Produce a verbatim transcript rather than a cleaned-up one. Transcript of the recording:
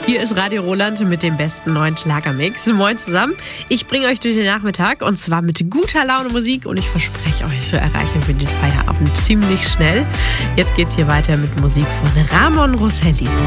Hier ist Radio Roland mit dem besten neuen Schlagermix. Moin zusammen. Ich bringe euch durch den Nachmittag und zwar mit guter Laune Musik und ich verspreche euch, so erreichen wir den Feierabend ziemlich schnell. Jetzt geht's hier weiter mit Musik von Ramon Rosselli.